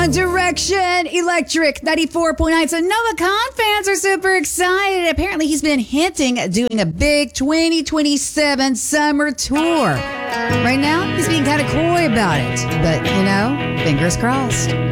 One Direction, Electric, 94.9. So Noah Khan fans are super excited. Apparently, he's been hinting at doing a big 2027 summer tour. Right now, he's being kind of coy about it. But, fingers crossed.